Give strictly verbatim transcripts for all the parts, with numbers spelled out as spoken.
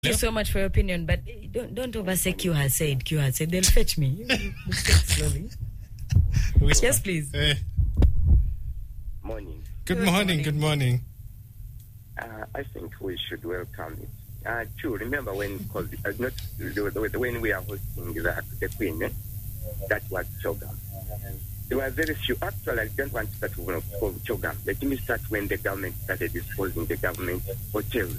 Thank you so much for your opinion, but don't don't oversay Q has said. Q has said. They'll fetch me. Slowly. Yes, please. Uh, Morning. good, Good morning, morning. good morning. Uh, I think we should welcome it. Uh, true. Remember when COVID, uh, not the, the, when we are hosting the, the Queen, eh? That was Chogam. There were very few. Actually, I don't want to start with Chogam. Let me start when the government started disposing the government hotels.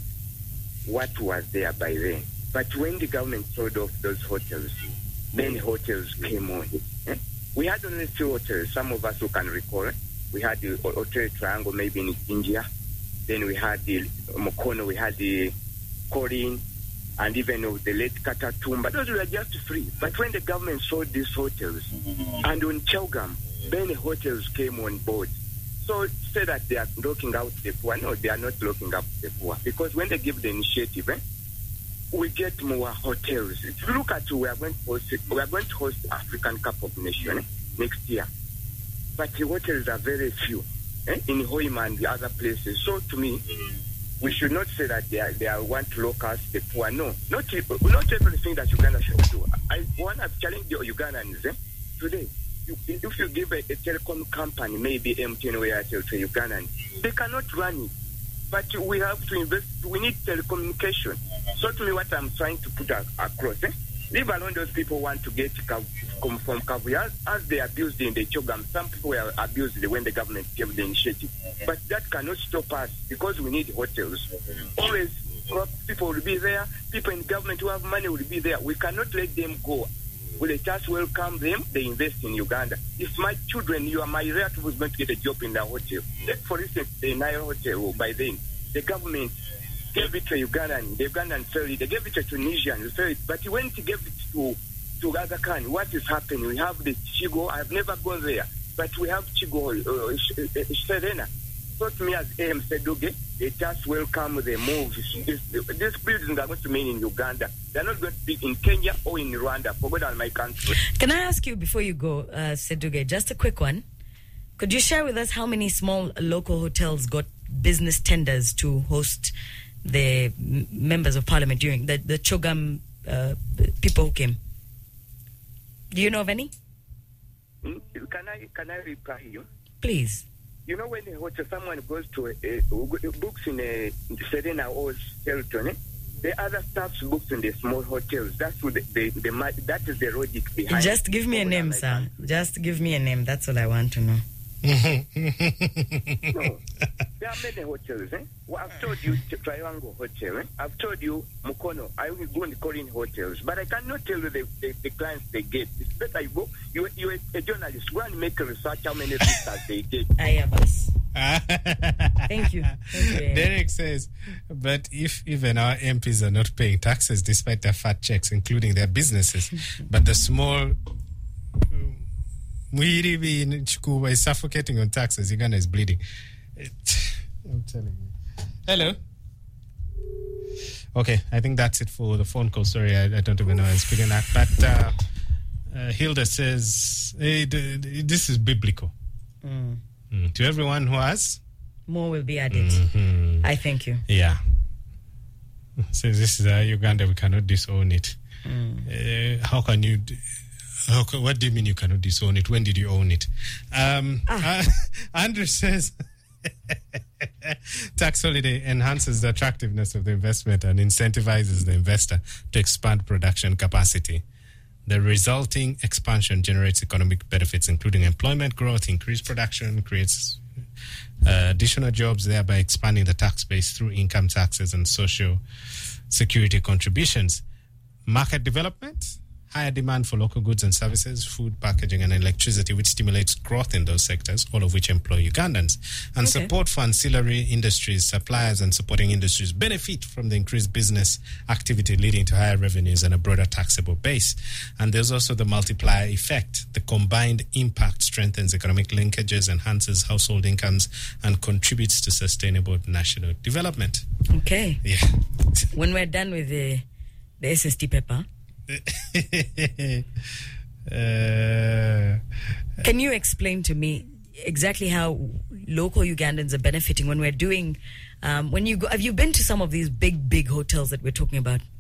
What was there by then? But when the government sold off those hotels, many hotels came on. Eh? We had only two hotels. Some of us who can recall. Eh? We had the Hotel Triangle, maybe in India. Then we had the Mukono, we had the Corin, and even of the late Katatumba. Those were just free. But when the government sold these hotels, and on Chogam, many hotels came on board. So say that they are looking out the poor. No, they are not looking up the poor. Because when they give the initiative, eh, we get more hotels. If you look at, we are going to host, we are going to host African Cup of Nations eh, next year. But the hotels are very few eh, in Hoima and the other places. So to me, we should not say that they are, they are want to look at the poor. No, not, not everything that Uganda should do. I want to challenge the Ugandans eh, today. You, if you give a, a telecom company, maybe M T N or Airtel to Ugandans, they cannot run it. But we have to invest. We need telecommunication. So to me, what I'm trying to put a, across, eh? Leave alone those people who want to get come from Kavuya as, as they abused in the Chogam. Some people were abused when the government gave the initiative. But that cannot stop us because we need hotels. Always people will be there. People in government who have money will be there. We cannot let them go. Will let us welcome them? They invest in Uganda. If my children, you are my relative, is going to get a job in the hotel. Take for instance the Nile Hotel. By then, the government gave it to Ugandan. The Ugandan sell it. They gave it to Tunisian. Sell it. But when they gave it to to Aga Khan, what is happening? We have the Chigo. I've never gone there, but we have Chigo uh, Serena. So to me, as A M said, okay, they just welcome the move. This, these buildings are going to mean in Uganda. They're not going to be in Kenya or in Rwanda. Forget my country. Can I ask you before you go, uh, Seduge, just a quick one? Could you share with us how many small local hotels got business tenders to host the m- members of parliament during the, the Chogam uh, people who came? Do you know of any? Hmm? Can I can I reply you? Please. You know, when a hotel, someone goes to a, a, a books in a Serena or Sheraton, eh? The other staff books in the small hotels. That's what the, the, the that is the logic behind. Just give me a name, sir. Just give me a name. That's all I want to know. No, there are many hotels. Eh? Well, I've told you Triangle Hotel. Eh? I've told you Mukono. I will go and call in hotels, but I cannot tell you the, the, the clients they get. It's better you go. You you're a journalist. Go and make a research how many visitors they get. Ayabas. Thank you. Thank you. Derek says, but if even our M Ps are not paying taxes despite their fat checks, including their businesses, but the small Muhiribi in Chikuba is suffocating on taxes, Uganda is bleeding. It, I'm telling you. Hello. Okay, I think that's it for the phone call. Sorry, I, I don't even know I was speaking that. But uh, uh, Hilda says, hey, d- d- this is biblical. Mm. Mm. To everyone who has, more will be added. Mm-hmm. I thank you. Yeah. So this is uh, Uganda, we cannot disown it. Mm. Uh, how can you... D- how can, what do you mean you cannot disown it? When did you own it? Um, ah. uh, Andrew says... Tax holiday enhances the attractiveness of the investment and incentivizes the investor to expand production capacity. The resulting expansion generates economic benefits, including employment growth, increased production, creates uh, additional jobs, thereby expanding the tax base through income taxes and social security contributions. Market development, higher demand for local goods and services, food, packaging, and electricity, which stimulates growth in those sectors, all of which employ Ugandans. And okay. Support for ancillary industries, suppliers, and supporting industries benefit from the increased business activity, leading to higher revenues and a broader taxable base. And there's also the multiplier effect. The combined impact strengthens economic linkages, enhances household incomes, and contributes to sustainable national development. Okay. Yeah. When we're done with the, the S S T paper, uh, can you explain to me exactly how local Ugandans are benefiting when we're doing Um, when you go, have you been to some of these big, big hotels that we're talking about?